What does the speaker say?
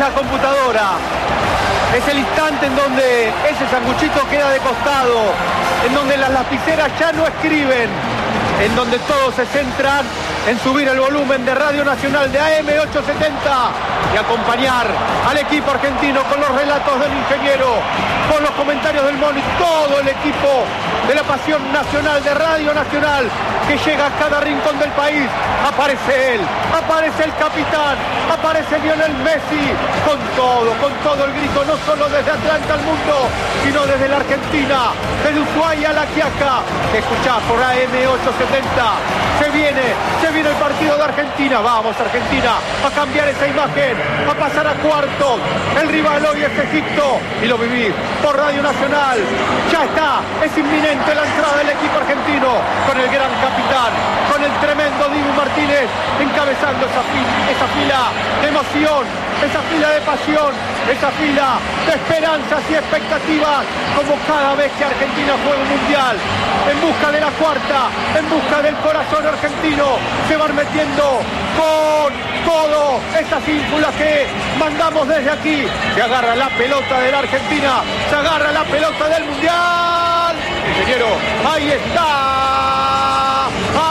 la computadora. Es el instante en donde ese sanguchito queda de costado, en donde las lapiceras ya no escriben, en donde todos se centran en subir el volumen de Radio Nacional de AM870 y acompañar al equipo argentino con los relatos del ingeniero, con los comentarios del Mono y todo el equipo de la pasión nacional de Radio Nacional que llega a cada rincón del país. Aparece él, aparece el capitán, aparece Lionel Messi, con todo el grito, no solo desde Atlanta al mundo, sino desde la Argentina, desde Ushuaia a La Quiaca, que escuchás por AM870. Se viene el partido de Argentina. Vamos, Argentina, a cambiar esa imagen, a pasar a cuartos. El rival hoy es Egipto y lo vivís por Radio Nacional. Ya está, es inminente la entrada del equipo argentino con el gran capitán, con el tremendo Dibu Martínez encabezando esa fila de emoción, esa fila de pasión, esa fila de esperanzas y expectativas, como cada vez que Argentina juega un mundial, en busca de la cuarta, en busca del corazón argentino, se van metiendo con todo esas ínfulas que mandamos desde aquí. Se agarra la pelota de la Argentina, se agarra la pelota del mundial. Ingeniero, ahí está.